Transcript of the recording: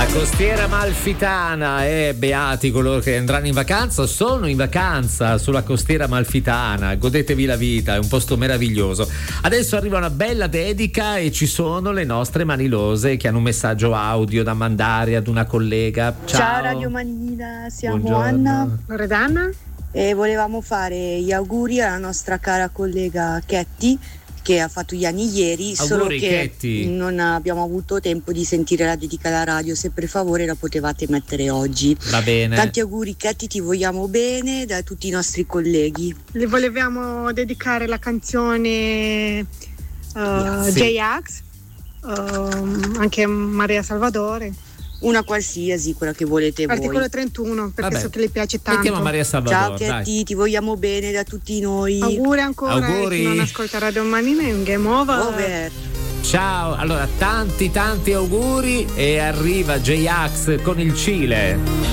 Costiera Amalfitana, beati coloro che andranno in vacanza, sono in vacanza sulla Costiera Amalfitana, godetevi la vita, è un posto meraviglioso. Adesso arriva una bella dedica e ci sono le nostre manilose che hanno un messaggio audio da mandare ad una collega. Ciao Radio Manila, siamo Buongiorno. Anna, Loredana, e volevamo fare gli auguri alla nostra cara collega Ketty, che ha fatto gli anni ieri, solo Auguri, che Ketty. non abbiamo avuto tempo di sentire la dedica alla radio. Se per favore la potevate mettere oggi. Va bene. Tanti auguri Ketty, ti vogliamo bene da tutti i nostri colleghi. le volevamo dedicare la canzone Sì. J-Ax, anche Maria Salvatore, Una qualsiasi, quella che volete voi. articolo 31, perché Vabbè. so che le piace tanto. Mettiamo Maria Ciao Salvador, dai. Ketty, ti vogliamo bene da tutti noi. Auguri ancora, Auguri. e chi non ascolta Radio Manina è un game over. Over. Ciao, allora tanti auguri e arriva J-Ax con il Cile.